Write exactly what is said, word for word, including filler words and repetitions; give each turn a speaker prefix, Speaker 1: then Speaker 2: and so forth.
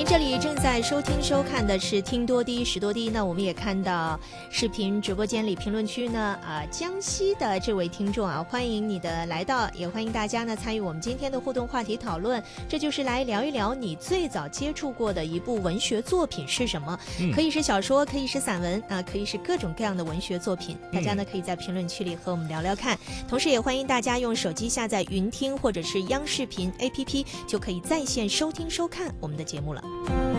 Speaker 1: 您这里正在收听收看的是听多低识多低，那我们也看到视频直播间里评论区呢啊、呃，江西的这位听众啊，欢迎你的来到，也欢迎大家呢参与我们今天的互动话题讨论，这就是来聊一聊你最早接触过的一部文学作品是什么，嗯、可以是小说，可以是散文啊、呃，可以是各种各样的文学作品，大家呢可以在评论区里和我们聊聊看，同时也欢迎大家用手机下载云听或者是央视频 A P P， 就可以在线收听收看我们的节目了。